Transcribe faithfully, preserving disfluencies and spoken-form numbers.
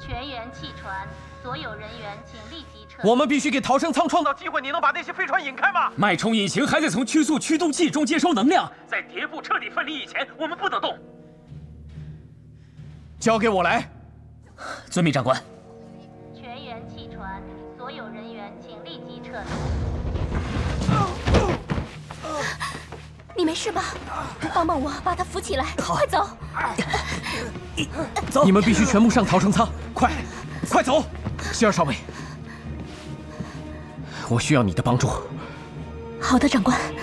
全员弃船，所有人员请立即撤。 我们必须给逃生舱创造机会。你能把那些飞船引开吗？ 脉冲引擎还在从曲速驱动器中接收能量，在碟部彻底分离以前，我们不能动。 交给我来。 遵命，长官。 全员弃船，所有人员请立即撤离。 你没事吧？帮帮我，把他扶起来，快走！ 走！你们必须全部上逃生舱，快，快走！希尔少尉，我需要你的帮助。 好的，长官。